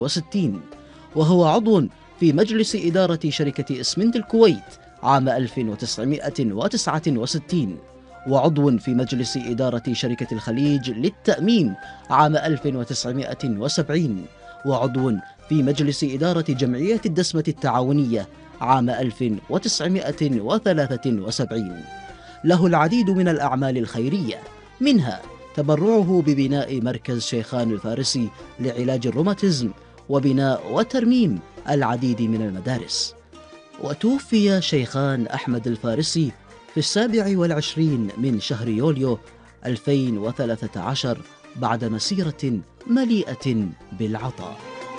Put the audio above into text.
1960، وهو عضو في مجلس إدارة شركة إسمنت الكويت عام 1969، وعضو في مجلس إدارة شركة الخليج للتأمين عام 1970، وعضو في مجلس إدارة جمعية الدسمة التعاونية عام 1973. له العديد من الأعمال الخيرية، منها تبرعه ببناء مركز شيخان الفارسي لعلاج الروماتيزم وبناء وترميم العديد من المدارس. وتوفي شيخان أحمد الفارسي في 27 من شهر يوليو 2013 بعد مسيرة مليئة بالعطاء.